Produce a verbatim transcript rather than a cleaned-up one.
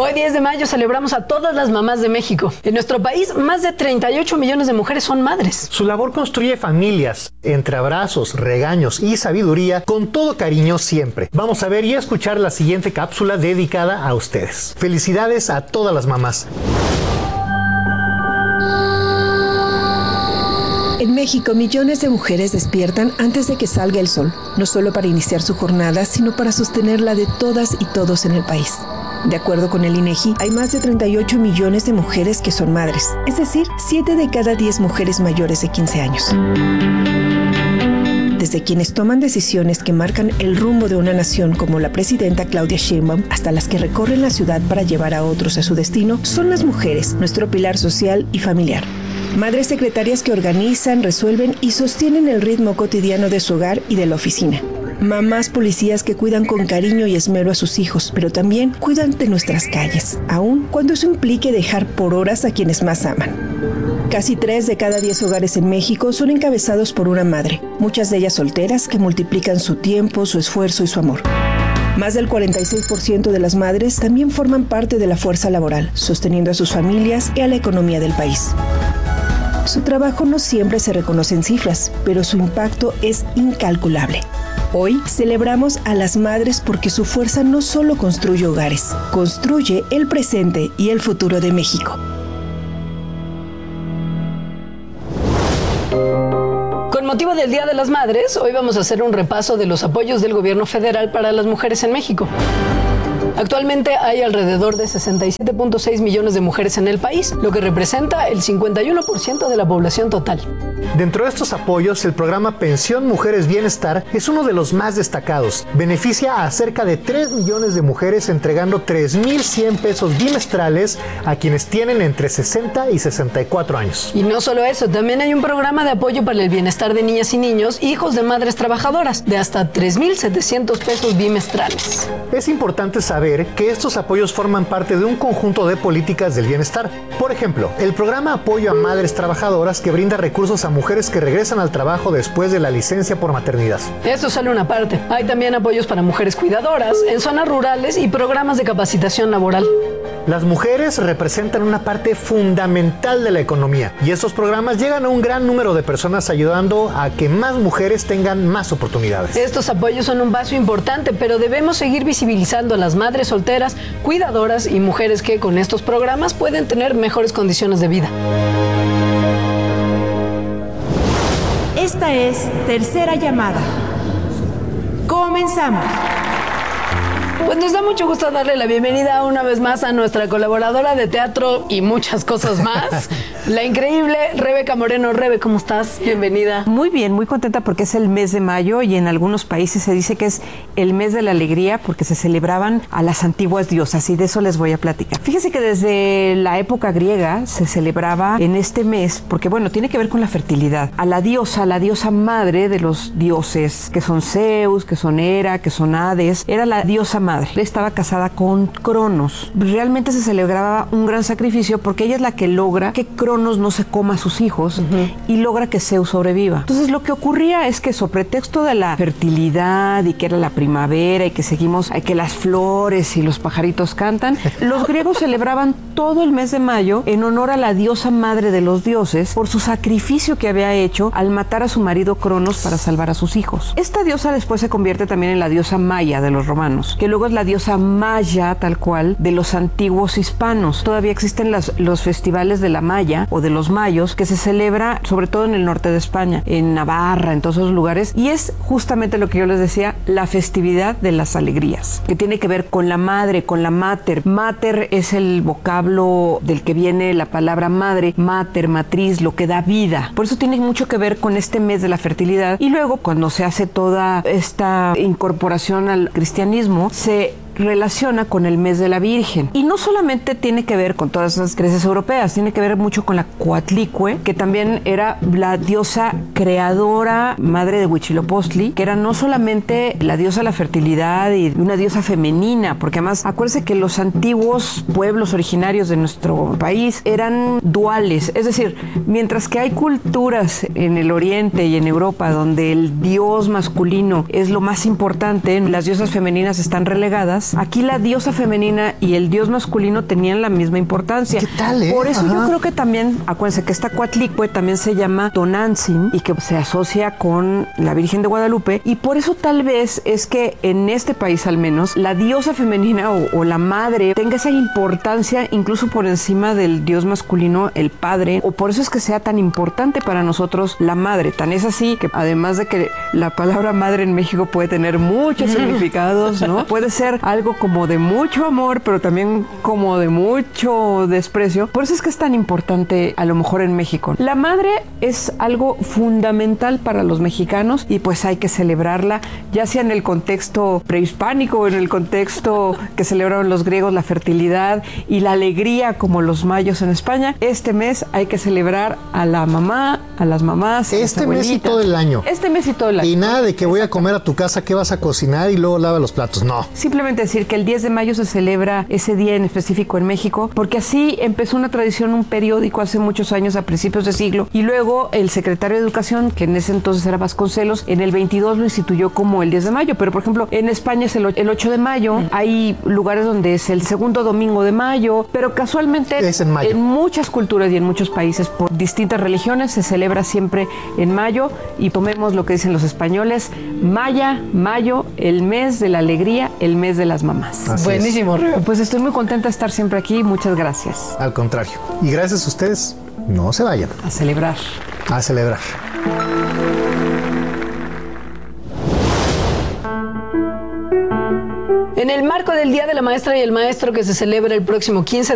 Hoy diez de mayo celebramos a todas las mamás de México. En nuestro país, más de treinta y ocho millones de mujeres son madres. Su labor construye familias, entre abrazos, regaños y sabiduría, con todo cariño siempre. Vamos a ver y a escuchar la siguiente cápsula dedicada a ustedes. Felicidades a todas las mamás. En México, millones de mujeres despiertan antes de que salga el sol, no solo para iniciar su jornada, sino para sostenerla de todas y todos en el país. De acuerdo con el INEGI, hay más de treinta y ocho millones de mujeres que son madres, es decir, siete de cada diez mujeres mayores de quince años. Desde quienes toman decisiones que marcan el rumbo de una nación como la presidenta Claudia Sheinbaum, hasta las que recorren la ciudad para llevar a otros a su destino, son las mujeres, nuestro pilar social y familiar. Madres secretarias que organizan, resuelven y sostienen el ritmo cotidiano de su hogar y de la oficina. Mamás policías que cuidan con cariño y esmero a sus hijos, pero también cuidan de nuestras calles, aun cuando eso implique dejar por horas a quienes más aman. Casi tres de cada diez hogares en México son encabezados por una madre, muchas de ellas solteras que multiplican su tiempo, su esfuerzo y su amor. Más del cuarenta y seis por ciento de las madres también forman parte de la fuerza laboral, sosteniendo a sus familias y a la economía del país. Su trabajo no siempre se reconoce en cifras, pero su impacto es incalculable. Hoy celebramos a las madres porque su fuerza no solo construye hogares, construye el presente y el futuro de México. Con motivo del Día de las Madres, hoy vamos a hacer un repaso de los apoyos del gobierno federal para las mujeres en México. Actualmente hay alrededor de sesenta y siete punto seis millones de mujeres en el país, lo que representa el cincuenta y uno por ciento de la población total. Dentro de estos apoyos, el programa Pensión Mujeres Bienestar es uno de los más destacados. Beneficia a cerca de tres millones de mujeres entregando tres mil cien pesos bimestrales a quienes tienen entre sesenta y sesenta y cuatro años. Y no solo eso, también hay un programa de apoyo para el bienestar de niñas y niños, hijos de madres trabajadoras, de hasta tres mil setecientos pesos bimestrales. Es importante saber que estos apoyos forman parte de un conjunto de políticas del bienestar. Por ejemplo, el programa Apoyo a Madres Trabajadoras, que brinda recursos a mujeres que regresan al trabajo después de la licencia por maternidad. Esto es solo una parte. Hay también apoyos para mujeres cuidadoras, en zonas rurales y programas de capacitación laboral. Las mujeres representan una parte fundamental de la economía y estos programas llegan a un gran número de personas ayudando a que más mujeres tengan más oportunidades. Estos apoyos son un paso importante, pero debemos seguir visibilizando a las madres solteras, cuidadoras y mujeres que con estos programas pueden tener mejores condiciones de vida. Esta es Tercera Llamada. Comenzamos. Pues nos da mucho gusto darle la bienvenida una vez más a nuestra colaboradora de teatro y muchas cosas más, la increíble Rebeca Moreno. Rebe, ¿cómo estás? Bienvenida. Muy bien, muy contenta porque es el mes de mayo y en algunos países se dice que es el mes de la alegría porque se celebraban a las antiguas diosas y de eso les voy a platicar. Fíjese que desde la época griega se celebraba en este mes porque, bueno, tiene que ver con la fertilidad. A la diosa, la diosa madre de los dioses, que son Zeus, que son Hera, que son Hades, era la diosa madre. Estaba casada con Cronos. Realmente se celebraba un gran sacrificio porque ella es la que logra que Cronos no se coma a sus hijos uh-huh. y logra que Zeus sobreviva. Entonces lo que ocurría es que sobre pretexto de la fertilidad y que era la primavera y que seguimos, que las flores y los pajaritos cantan, los griegos celebraban todo el mes de mayo en honor a la diosa madre de los dioses por su sacrificio que había hecho al matar a su marido Cronos para salvar a sus hijos. Esta diosa después se convierte también en la diosa maya de los romanos, que luego es la diosa maya, tal cual, de los antiguos hispanos. Todavía existen las, los festivales de la Maya o de los mayos que se celebra sobre todo en el norte de España, en Navarra, en todos esos lugares, y es justamente lo que yo les decía, la festividad de las alegrías, que tiene que ver con la madre, con la mater. Mater es el vocablo del que viene la palabra madre, mater, matriz, lo que da vida. Por eso tiene mucho que ver con este mes de la fertilidad. Y luego, cuando se hace toda esta incorporación al cristianismo, se relaciona con el mes de la Virgen. Y no solamente tiene que ver con todas esas creencias europeas, tiene que ver mucho con la Coatlicue, que también era la diosa creadora, madre de Huitzilopochtli, que era no solamente la diosa de la fertilidad y una diosa femenina, porque además acuérdense que los antiguos pueblos originarios de nuestro país eran duales, es decir, mientras que hay culturas en el Oriente y en Europa donde el dios masculino es lo más importante, las diosas femeninas están relegadas. mamás, aquí la diosa femenina y el dios masculino tenían la misma importancia. ¿Qué tal, eh? Por eso Ajá. yo creo que también, acuérdense que esta Coatlicue también se llama Tonantzin y que se asocia con la Virgen de Guadalupe, y por eso tal vez es que en este país al menos la diosa femenina o, o la madre tenga esa importancia incluso por encima del dios masculino, el padre, o por eso es que sea tan importante para nosotros la madre. Tan es así que además de que la palabra madre en México puede tener muchos significados, ¿no? Puede ser algo como de mucho amor, pero también como de mucho desprecio. Por eso es que es tan importante a lo mejor en México. La madre es algo fundamental para los mexicanos y pues hay que celebrarla, ya sea en el contexto prehispánico o en el contexto que celebraron los griegos, la fertilidad y la alegría como los mayos en España. Este mes hay que celebrar a la mamá, a las mamás, a Este las mes y todo el año. Este mes y todo el año. Y nada de que voy a comer a tu casa, que vas a cocinar y luego lava los platos. No. Simplemente decir que el diez de mayo se celebra ese día en específico en México, porque así empezó una tradición, un periódico hace muchos años, a principios de siglo, y luego el secretario de Educación, que en ese entonces era Vasconcelos, en el veintidós lo instituyó como el diez de mayo, pero por ejemplo en España es el, el ocho de mayo, mm. hay lugares donde es el segundo domingo de mayo, pero casualmente es en mayo. En muchas culturas y en muchos países por distintas religiones se celebra siempre en mayo, y tomemos lo que dicen los españoles, Maya, mayo, el mes de la alegría, el mes de las mamás. Así Buenísimo, Rebe. Pues estoy muy contenta de estar siempre aquí. Muchas gracias. Al contrario. Y gracias a ustedes, no se vayan. A celebrar. A celebrar. En el marco del Día de la Maestra y el Maestro que se celebra el próximo quince de